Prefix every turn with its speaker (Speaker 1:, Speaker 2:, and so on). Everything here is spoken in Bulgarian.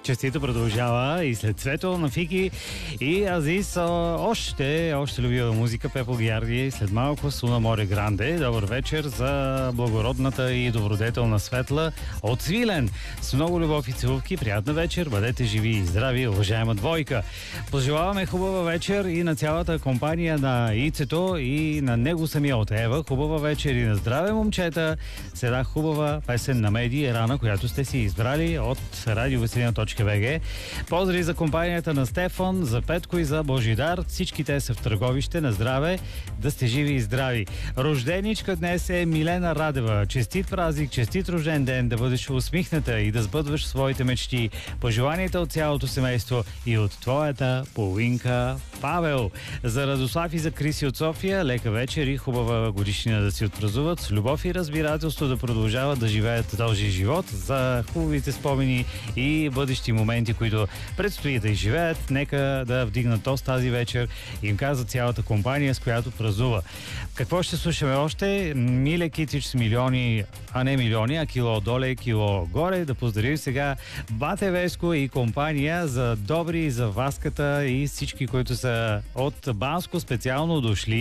Speaker 1: Честито продължава и след Цвето на Фики и Азис още любима музика Пепо Гиарди след малко Суна Море Гранде. Добър вечер за благородната и добродетелна Светла от Свилен. С много любов и целувки, приятна вечер, бъдете живи и здрави, уважаема двойка. Пожелаваме хубава вечер и на цялата компания на Ицето и на него самия от Ева. Хубава вечер и на здраве, момчета. Сега хубава песен на Меди Ерана, която сте си избрали от radioveselina.bg. Поздрави за компанията на Стефан, за Петко и за Божидар. Всички те са в Търговище. На здраве, да сте живи и здрави. Рожденичка днес е Милена Радева. Честит празник, честит рожден ден, да бъдеш усмихната и да сбъдваш своите мечти. Пожеланията от цялото семейство и от твоята половинка Павел. За Радослав и за Криси от София, лека вечер и хубава годишнина да си отпразнуват. С любов и разбирателство да продължават да живеят този живот. За хубавите спомени и бъдещи моменти, които предстои да изживеят. Нека да вдигнат тост тази вечер и им каза цялата компания, с която празнува. Какво ще слушаме още? Миле Китич с милиони, а не милиони, а кило доле, кило горе. Да поздравим сега Бате Веско и компания за Добри, за Васката и всички, които са от Банско специално дошли.